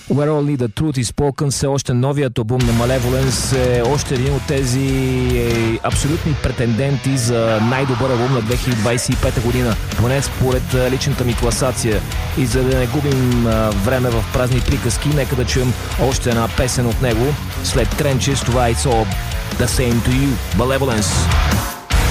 Where Only the Truth is Spoken, все още новият албум на Malevolence е още един от тези абсолютни претенденти за най-добър албум на 2025 година, поне според личната ми класация. И за да не губим време в празни приказки, нека да чуем още една песен от него след Trenches. Това е It's All the Same to You, Malevolence.